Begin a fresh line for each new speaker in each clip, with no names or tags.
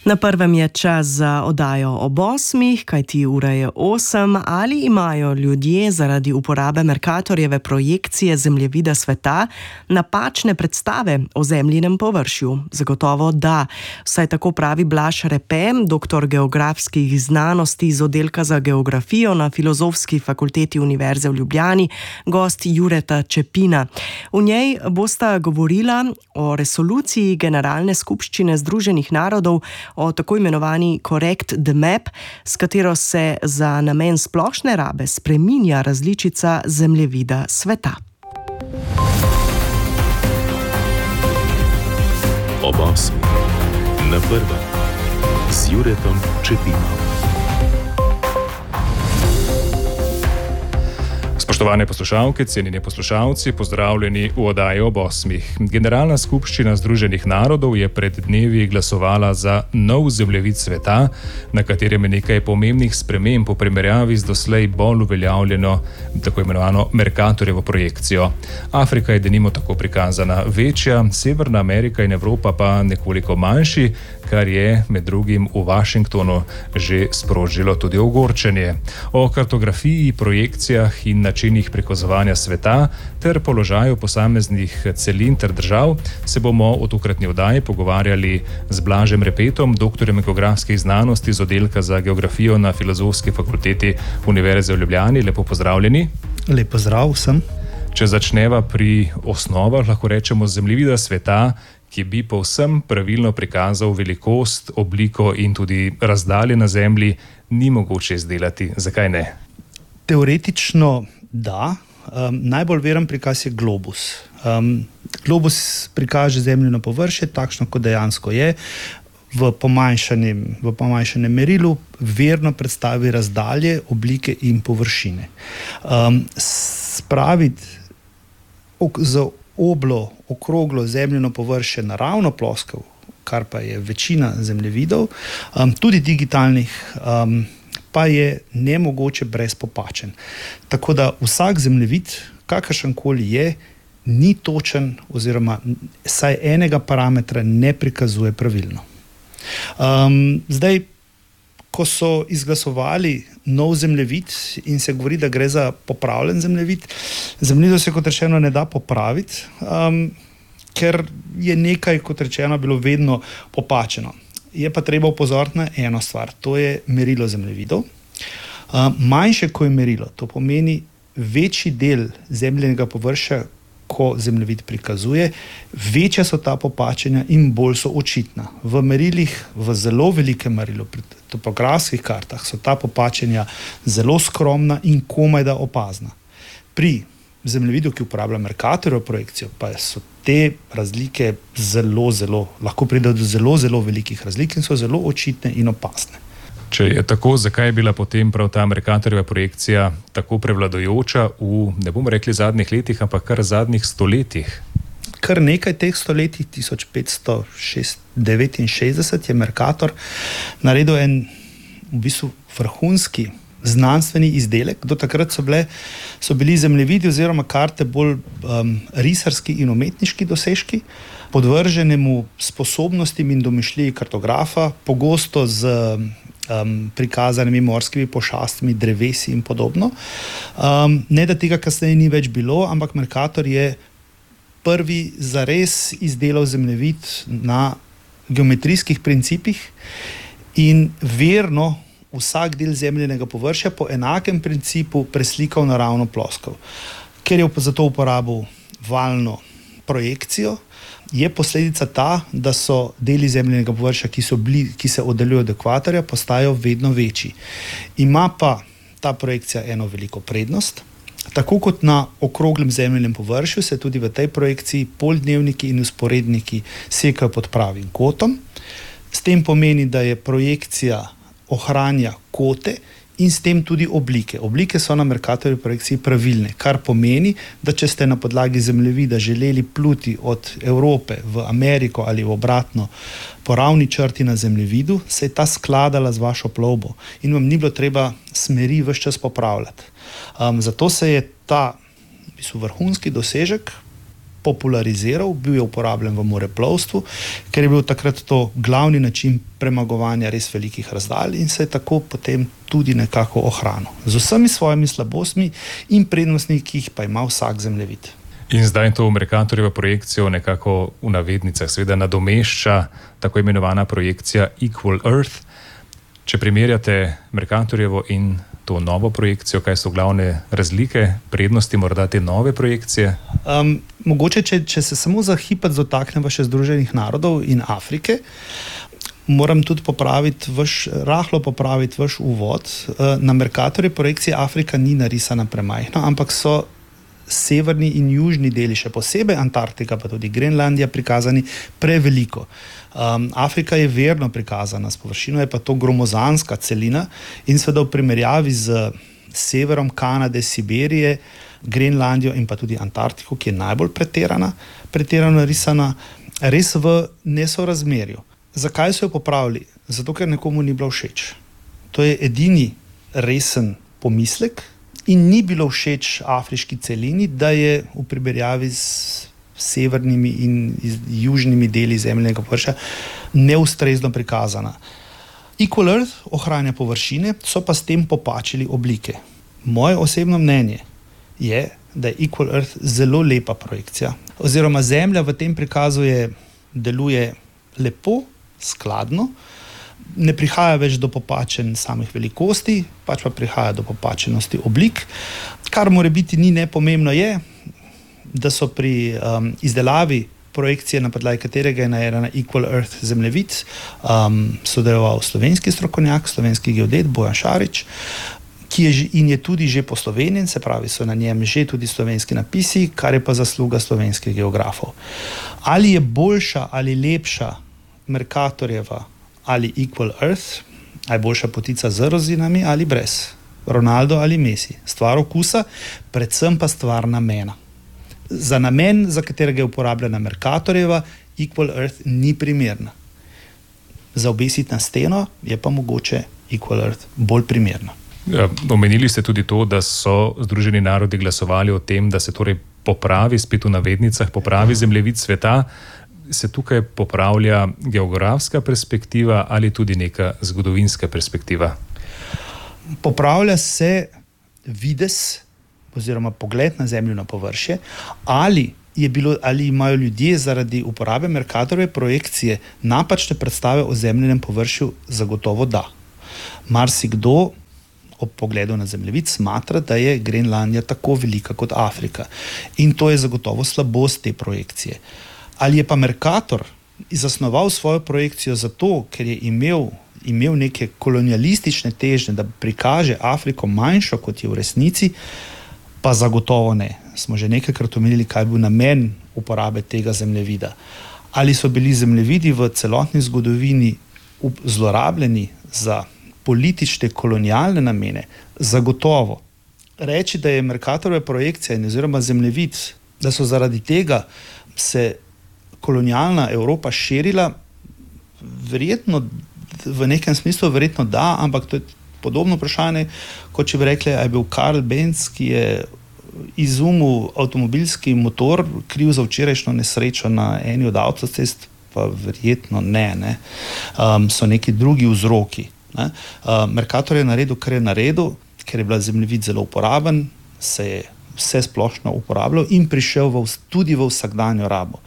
Na prvem je čas za oddajo ob 8, kajti ura je 8. Ali imajo ljudje zaradi uporabe Mercatorjeve projekcije zemljevida sveta napačne predstave o zemljinem površju? Zagotovo da. Vsaj tako pravi Blaž Repe, doktor geografskih znanosti z oddelka za geografijo na Filozofski fakulteti Univerze v Ljubljani, gost Jureta Čepina. V njej bosta govorila o resoluciji Generalne skupščine Združenih narodov o tako imenovani Correct the Map, s katero se za namen splošne rabe spreminja različica zemljevida sveta.
Ob 8. Na prvem z Juretom Čepinom.
Spoštovane poslušalke, cenjeni poslušalci, pozdravljeni v oddaji ob 8. Generalna skupščina Združenih narodov je pred dnevi glasovala za nov zemljevid sveta, na katerem je nekaj pomembnih sprememb v primerjavi z doslej bolj uveljavljeno tako imenovano Mercatorjevo projekcijo. Afrika je denimo tako prikazana večja, Severna Amerika in Evropa pa nekoliko manjši, kar je med drugim v Washingtonu že sprožilo tudi ogorčenje. O kartografiji, projekcijah in načinih prikazovanja sveta ter položaju posameznih celin ter držav se bomo v tokratni oddaji pogovarjali z Blažem Repetom, doktorjem geografskih znanosti z oddelka za geografijo na Filozofski fakulteti Univerze v Ljubljani. Lepo pozdravljeni.
Lep pozdrav vsem.
Če začneva pri osnovah, lahko rečemo zemljevida sveta, ki bi povsem pravilno prikazal velikost, obliko in tudi razdalje na Zemlji, ni mogoče izdelati. Zakaj ne?
Teoretično da. Najbolj veren prikaz je globus. Globus prikaže zemljino površje takšno, kot dejansko je. V pomanjšanem merilu verno predstavi razdalje, oblike in površine. Spraviti z oblo, okroglo zemljino površje naravno ploskev, kar pa je večina zemljevidov, tudi digitalnih, pa je nemogoče brez popačen. Tako da vsak zemljevid, kakršenkoli je, ni točen oziroma saj enega parametra ne prikazuje pravilno. Zdaj, ko so izglasovali nov zemljevid in se govori, da gre za popravljen zemljevid, zemljevidov se, kot rečeno, ne da popraviti, ker je nekaj, kot rečeno, bilo vedno popačeno. Je pa treba opozoriti na eno stvar, to je merilo zemljevidov. Manjše, ko je merilo, to pomeni večji del zemljenega površja, ko zemljevid prikazuje, večja so ta popačenja in bolj so očitna. V merilih, v zelo velikem merilu, pri topografskih kartah, so ta popačenja zelo skromna in komajda opazna. Pri zemljevidu, ki uporablja Mercatorjevo projekcijo, pa so te razlike lahko pridejo do zelo velikih razlik in so zelo očitne in opazne.
Če je tako, zakaj je bila potem prav ta Mercatorjeva projekcija tako prevladujoča v, ne bomo rekli zadnjih letih, ampak kar zadnjih stoletjih?
Kar nekaj teh stoletij, 1569 je Mercator naredil en v bistvu vrhunski znanstveni izdelek. Do takrat so bili zemljevidi oziroma karte bolj risarski in umetniški dosežki, podvrženemu sposobnostim in domišljiji kartografa, pogosto z prikazanimi morskimi pošastmi, drevesi in podobno. Ne da tega kasneje ni več bilo, ampak Mercator je prvi zares izdelal zemljevid na geometrijskih principih in verno vsak del zemljenega površja po enakem principu preslikal naravno ploskev. Ker je zato uporabil valno projekcijo, je posledica ta, da so deli zemljenega površja, ki se oddaljujejo od ekvatorja, postajajo vedno večji. Ima pa ta projekcija eno veliko prednost. Tako kot na okroglem zemljenem površju se tudi v tej projekciji poldnevniki in vzporedniki sekajo pod pravim kotom. S tem pomeni, da je projekcija ohranja kote in s tem tudi oblike. Oblike so na Mercatorjevi projekciji pravilne, kar pomeni, da če ste na podlagi zemljevida želeli pluti od Evrope v Ameriko ali v obratno po ravni črti na zemljevidu, se je ta skladala z vašo plovbo in vam ni bilo treba smeri ves čas popravljati. Zato se je ta vrhunski dosežek populariziral, bil je uporabljen v moreplovstvu, ker je bil takrat to glavni način premagovanja res velikih razdalj in se je tako potem tudi nekako ohranil. Z vsemi svojimi slabostmi in prednostmi, ki jih pa ima vsak zemljevid.
In zdaj to Mercatorjevo projekcijo nekako v navednicah seveda nadomešča tako imenovana projekcija Equal Earth. Če primerjate Mercatorjevo in to novo projekcijo, kaj so glavne razlike, prednosti morda te nove projekcije?
Mogoče, če se samo za hip dotaknemo še Združenih narodov in Afrike, moram tudi rahlo popraviti vaš uvod. Na Mercatorjevi projekciji Afrika ni narisana premajhno, ampak so severni in južni deli, še posebej Antarktika, pa tudi Grenlandija, prikazani preveliko. Afrika je verno prikazana s površino, je pa to gromozanska celina in seveda v primerjavi z severom Kanade, Sibirije, Grenlandijo in pa tudi Antarktiko, ki je najbolj pretirano risana, res v nesorazmerju. Zakaj so jo popravili? Zato, ker nekomu ni bilo všeč. To je edini resen pomislek in ni bilo všeč afriški celini, da je v primerjavi s severnimi in južnimi deli zemljinega površja neustrezno prikazana. Equal Earth ohranja površine, so pa s tem popačili oblike. Moje osebno mnenje je, da je Equal Earth zelo lepa projekcija. Oziroma Zemlja v tem prikazu deluje lepo, skladno, ne prihaja več do popačenj samih velikosti, pač pa prihaja do popačenosti oblik. Kar mora biti ni nepomembno je, da so pri izdelavi projekcije, na podlagi katerega je narejen Equal Earth zemljevid, sodeloval slovenski strokovnjak, slovenski geodet Bojan Šarič, ki je tudi že poslovenjen, se pravi, so na njem že tudi slovenski napisi, kar je pa zasluga slovenskih geografov. Ali je boljša ali lepša Mercatorjeva ali Equal Earth, ali boljša potica z rozinami ali brez, Ronaldo ali Messi, stvar okusa, predvsem pa stvar namena. Za namen, za katerega je uporabljena Mercatorjeva, Equal Earth ni primerna. Za obesiti na steno je pa mogoče Equal Earth bolj primerna.
Ja, omenili ste tudi to, da so Združeni narodi glasovali o tem, da se torej popravi, spet v navednicah, popravi zemljevid sveta. Se tukaj popravlja geografska perspektiva ali tudi neka zgodovinska perspektiva?
Popravlja se videz oziroma pogled na Zemljo, na površje, ali imajo ljudje zaradi uporabe Mercatorjeve projekcije napačne predstave o zemljenem površju, zagotovo da. Marsikdo ob pogledu na zemljevid smatra, da je Grenlandija tako velika kot Afrika. In to je zagotovo slabost te projekcije. Ali je pa Mercator zasnoval svojo projekcijo zato, ker je imel neke kolonialistične težnje, da prikaže Afriko manjšo, kot je v resnici, pa zagotovo ne. Smo že nekajkrat omenili, kaj je bil namen uporabe tega zemljevida. Ali so bili zemljevidi v celotni zgodovini zlorabljeni za politične, kolonialne namene? Zagotovo. Reči, da je Mercatorjeva projekcija oziroma zemljevid, da so zaradi tega se kolonialna Evropa širila, verjetno v nekem smislu verjetno da, ampak to je podobno vprašanje, kot če bi rekli, je bil Karl Benz, ki je izumil avtomobilski motor, kriv za včerajšnjo nesrečo na eni od avtocest, pa verjetno ne. So neki drugi vzroki. Mercator je naredil, kar je naredil, ker je bila zemljevid zelo uporaben, se je vse splošno uporabljal in prišel tudi v vsakdanjo rabo.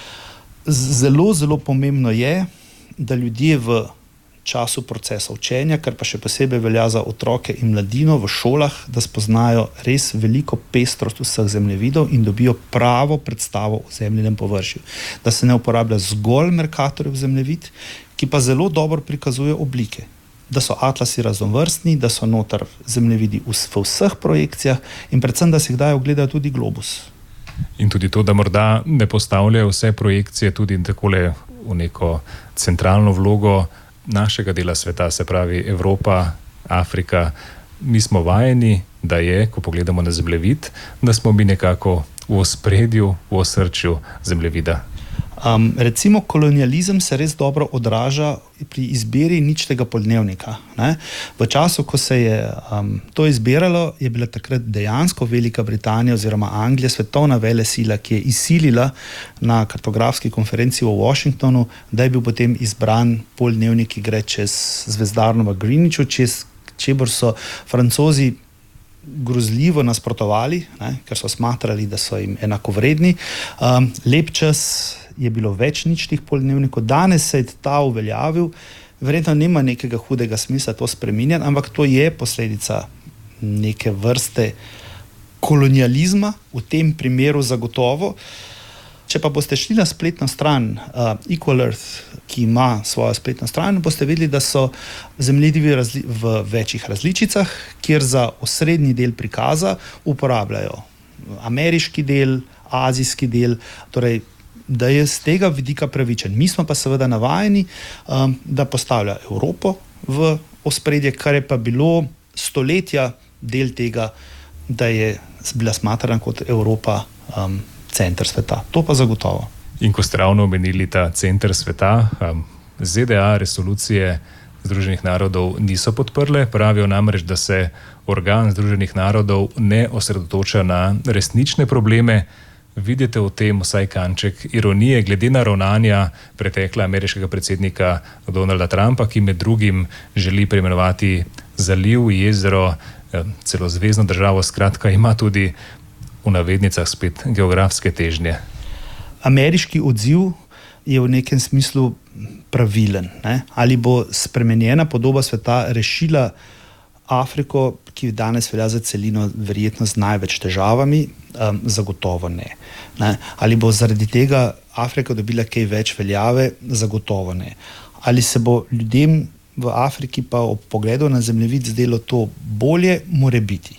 Zelo, zelo pomembno je, da ljudje v času procesa učenja, kar pa še posebej velja za otroke in mladino v šolah, da spoznajo res veliko pestrost vseh zemljevidov in dobijo pravo predstavo o zemljenem površju. Da se ne uporablja zgolj Mercatorjev zemljevid, ki pa zelo dobro prikazuje oblike. Da so atlasi raznovrstni, da so noter zemljevidi v vseh projekcijah in predvsem, da se jih dajo ogledati tudi globus.
In tudi to, da morda ne postavljajo vse projekcije tudi takole v neko centralno vlogo našega dela sveta, se pravi Evropa, Afrika. Mi smo vajeni, da je, ko pogledamo na zemljevid, da smo mi nekako v ospredju, v osrčju zemljevida.
Recimo, kolonializem se res dobro odraža pri izbiri ničtega poldnevnika. Ne? V času, ko se je to izbiralo, je bila takrat dejansko Velika Britanija oziroma Anglija svetovna velesila, ki je izsilila na kartografski konferenci v Washingtonu, da je bil potem izbran poldnevnik, ki gre čez zvezdarno v Greenwichu, čebur so Francozi grozljivo nasprotovali, ne, ker so smatrali, da so jim enakovredni. Lep čas je bilo več ničtih poldnevnikov, danes se je ta uveljavil, verjetno nima nekega hudega smisla to spreminjati, ampak to je posledica neke vrste kolonializma, v tem primeru zagotovo. Če pa boste šli na spletno stran Equal Earth, ki ima svojo spletno stran, boste videli, da so zemljevidi v večjih različicah, kjer za osrednji del prikaza uporabljajo ameriški del, azijski del, torej da je z tega vidika pravičen. Mi smo pa seveda navajeni, da postavlja Evropo v ospredje, kar je pa bilo stoletja del tega, da je bila smatrana kot Evropa center sveta. To pa zagotovo.
In ko ste ravno omenili ta center sveta, ZDA resolucije Združenih narodov niso podprle, pravijo namreč, da se organ Združenih narodov ne osredotoča na resnične probleme. Vidite v tem vsaj kanček ironije glede na ravnanja pretekla ameriškega predsednika Donalda Trumpa, ki med drugim želi preimenovati zaliv, jezero, celo zvezno državo, skratka ima tudi v navednicah spet geografske težnje.
Ameriški odziv je v nekem smislu pravilen. Ne? Ali bo spremenjena podoba sveta rešila Afriko, ki danes velja za celino verjetno z največ težavami? Zagotovo ne. Ali bo zaradi tega Afrika dobila kaj več veljave? Zagotovo ne. Ali se bo ljudem v Afriki pa ob pogledu na zemljevid zdelo to bolje? More biti.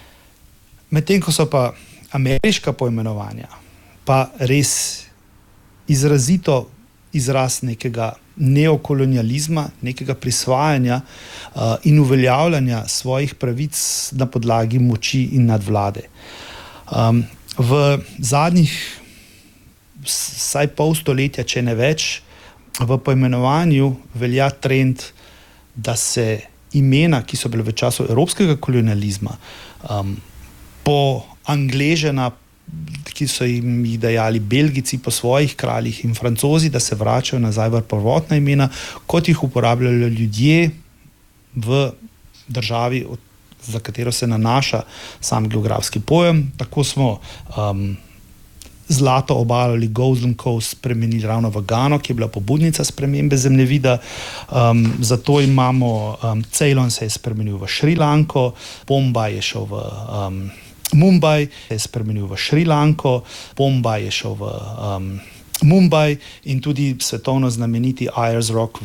Medtem ko so pa ameriška poimenovanja pa res izrazito izraz nekega neokolonializma, nekega prisvajanja in uveljavljanja svojih pravic na podlagi moči in nadvlade. V zadnjih vsaj pol stoletja, če ne več, v poimenovanju velja trend, da se imena, ki so bile v času evropskega kolonializma, poangležena, ki so jim jih dajali Belgijci po svojih kraljih in Francozi, da se vračajo nazaj v prvotna imena, kot jih uporabljajo ljudje v državi, za katero se nanaša sam geografski pojem. Tako smo Zlato obalo ali Golden Coast spremenili ravno v Gano, ki je bila pobudnica spremembe zemljevida. Zato imamo Ceylon se je spremenil v Šrilanko, Bombaj je šel v Mumbai, se je spremenil v Šrilanko, Bombaj je šel v Mumbai in tudi svetovno znameniti Ayers Rock